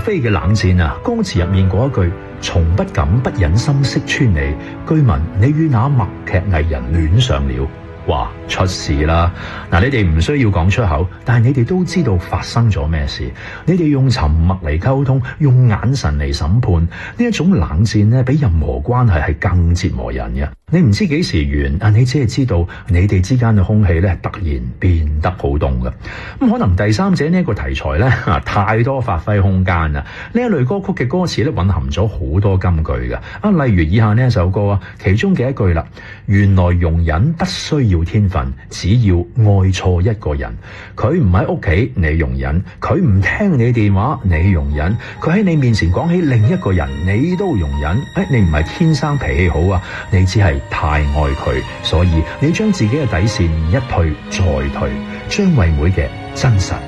菲嘅冷戰啊，歌詞入面嗰一句從不敢不忍心識穿你，據聞你與那默劇藝人戀上了。哇，出事啦！嗱，你哋唔需要講出口，但係你哋都知道發生咗咩事。你哋用沉默嚟溝通，用眼神嚟審判，呢一種冷戰呢，比任何關係係更折磨人嘅。你唔知幾時完，但你只係知道你哋之間嘅空氣咧突然變得好凍嘅。咁可能第三者呢一個題材咧太多發揮空間啦。呢一類歌曲嘅歌詞咧蘊含咗好多金句嘅。例如以下呢一首歌啊，其中嘅一句啦，原來容忍不需要天分，只要愛錯一個人。佢唔喺屋企，你容忍；佢唔聽你電話，你容忍；佢喺你面前講起另一個人，你都容忍。你唔係天生脾氣好啊，你只係太愛佢，所以你將自己嘅底線一退再退。張惠妹嘅真實。